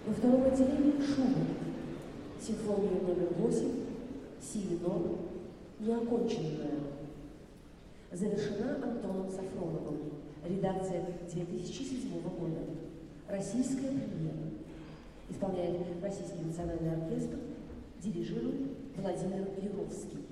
Во втором отделении Шуберт. Симфония номер 8, си минор, неоконченная. Завершена Антоном Сафроновым. Редакция 2007 года. Российская премьера. Исполняет Российский национальный оркестр, дирижирует Владимир Юровский.